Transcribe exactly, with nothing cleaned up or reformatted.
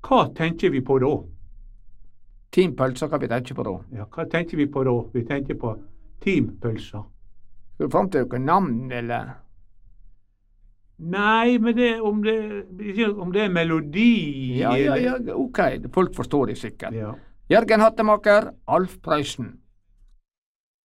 hva tenker vi på da? Teampølser, hva vi tenker på da? Ja, hva tenker vi på da? Vi tenker på teampølser. Skal du fram til noe navn, eller? Nei, men det, om, det, om det er melodi Ja, ja, ja, ok, folk forstår det sikkert. Ja. Jørgen Hattemaker, Alf Prøysen.